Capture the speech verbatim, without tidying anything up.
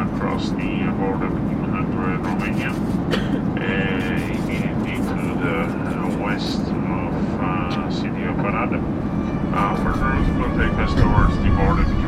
across the border between Hungary and Romania, uh, immediately to the uh, west of uh, city of Arad. Uh, further, it will take us towards the border between